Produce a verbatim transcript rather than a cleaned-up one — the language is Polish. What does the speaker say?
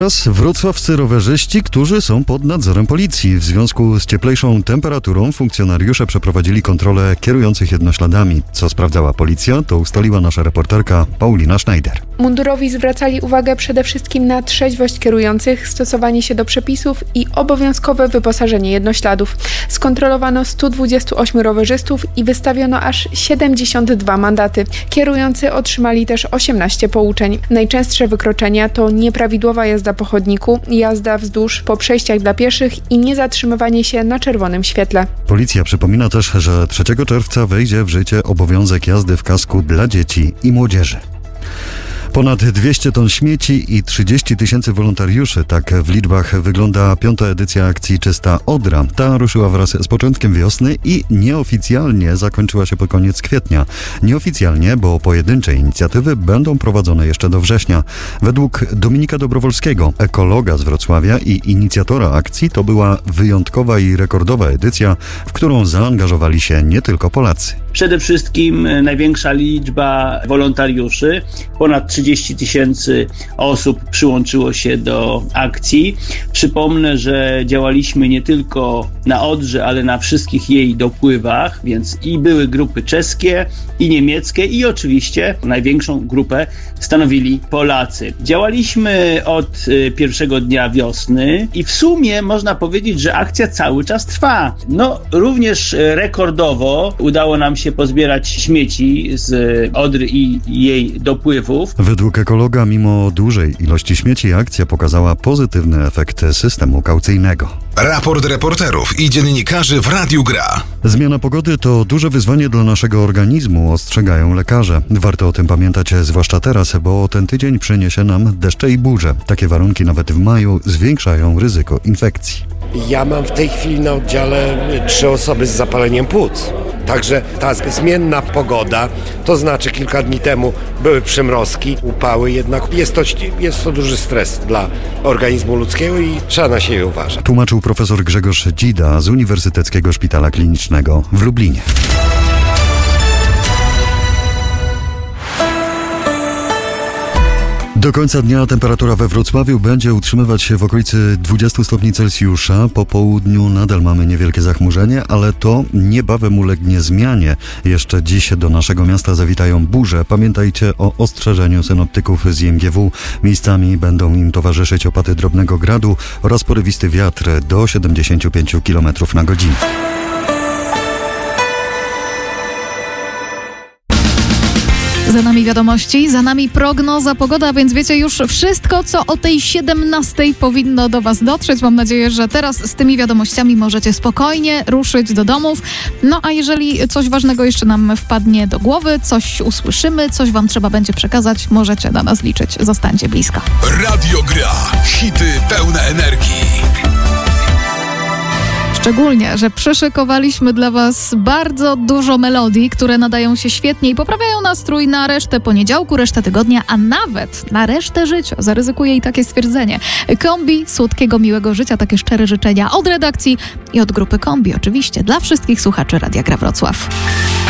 Teraz wrocławscy rowerzyści, którzy są pod nadzorem policji. W związku z cieplejszą temperaturą funkcjonariusze przeprowadzili kontrolę kierujących jednośladami. Co sprawdzała policja, to ustaliła nasza reporterka Paulina Schneider. Mundurowi zwracali uwagę przede wszystkim na trzeźwość kierujących, stosowanie się do przepisów i obowiązkowe wyposażenie jednośladów. Skontrolowano stu dwudziestu ośmiu rowerzystów i wystawiono aż siedemdziesiąt dwa mandaty. Kierujący otrzymali też osiemnaście pouczeń. Najczęstsze wykroczenia to nieprawidłowa jazda po chodniku, jazda wzdłuż po przejściach dla pieszych i niezatrzymywanie się na czerwonym świetle. Policja przypomina też, że trzeciego czerwca wejdzie w życie obowiązek jazdy w kasku dla dzieci i młodzieży. Ponad dwieście ton śmieci i trzydzieści tysięcy wolontariuszy. Tak w liczbach wygląda piąta edycja akcji Czysta Odra. Ta ruszyła wraz z początkiem wiosny i nieoficjalnie zakończyła się pod koniec kwietnia. Nieoficjalnie, bo pojedyncze inicjatywy będą prowadzone jeszcze do września. Według Dominika Dobrowolskiego, ekologa z Wrocławia i inicjatora akcji, to była wyjątkowa i rekordowa edycja, w którą zaangażowali się nie tylko Polacy. Przede wszystkim największa liczba wolontariuszy, ponad trzydzieści tysięcy osób przyłączyło się do akcji. Przypomnę, że działaliśmy nie tylko na Odrze, ale na wszystkich jej dopływach, więc i były grupy czeskie, i niemieckie, i oczywiście największą grupę stanowili Polacy. Działaliśmy od pierwszego dnia wiosny i w sumie można powiedzieć, że akcja cały czas trwa. No, również rekordowo udało nam się pozbierać śmieci z Odry i jej dopływów. Według ekologa, mimo dużej ilości śmieci, akcja pokazała pozytywny efekt systemu kaucyjnego. Raport reporterów i dziennikarzy w Radiu Gra. Zmiana pogody to duże wyzwanie dla naszego organizmu, ostrzegają lekarze. Warto o tym pamiętać, zwłaszcza teraz, bo ten tydzień przyniesie nam deszcze i burze. Takie warunki nawet w maju zwiększają ryzyko infekcji. Ja mam w tej chwili na oddziale trzy osoby z zapaleniem płuc. Także ta zmienna pogoda, to znaczy kilka dni temu były przymrozki, upały, jednak jest to, jest to duży stres dla organizmu ludzkiego i trzeba na siebie uważać. Tłumaczył profesor Grzegorz Dzida z Uniwersyteckiego Szpitala Klinicznego w Lublinie. Do końca dnia temperatura we Wrocławiu będzie utrzymywać się w okolicy dwudziestu stopni Celsjusza. Po południu nadal mamy niewielkie zachmurzenie, ale to niebawem ulegnie zmianie. Jeszcze dziś do naszego miasta zawitają burze. Pamiętajcie o ostrzeżeniu synoptyków z I M G W. Miejscami będą im towarzyszyć opady drobnego gradu oraz porywisty wiatr do siedemdziesięciu pięciu kilometrów na godzinę. Za nami wiadomości, za nami prognoza pogody, więc wiecie już wszystko, co o tej siedemnastej powinno do Was dotrzeć. Mam nadzieję, że teraz z tymi wiadomościami możecie spokojnie ruszyć do domów. No a jeżeli coś ważnego jeszcze nam wpadnie do głowy, coś usłyszymy, coś Wam trzeba będzie przekazać, możecie na nas liczyć. Zostańcie blisko. Radio Gra. Hity pełne energii. Szczególnie, że przyszykowaliśmy dla Was bardzo dużo melodii, które nadają się świetnie i poprawiają nastrój na resztę poniedziałku, resztę tygodnia, a nawet na resztę życia. Zaryzykuję i takie stwierdzenie. Kombi, słodkiego, miłego życia, takie szczere życzenia od redakcji i od grupy Kombi, oczywiście, dla wszystkich słuchaczy Radia Gra Wrocław.